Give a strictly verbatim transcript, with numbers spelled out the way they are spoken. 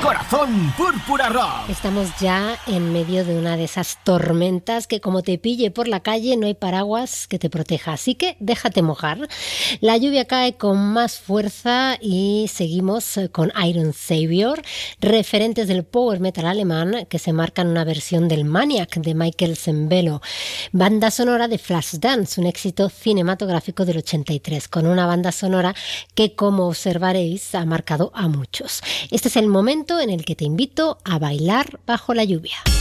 Corazón Púrpura Rock. Estamos ya en medio de una de esas tormentas que como te pille por la calle no hay paraguas que te proteja, así que déjate mojar. La lluvia cae con más fuerza y seguimos con Iron Savior, referentes del power metal alemán que se marcan una versión del Maniac de Michael Sembello, banda sonora de Flashdance, un éxito cinematográfico del ochenta y tres, con una banda sonora que, como observaréis, ha marcado a muchos. Este es el momento en el que te invito a bailar bajo la lluvia.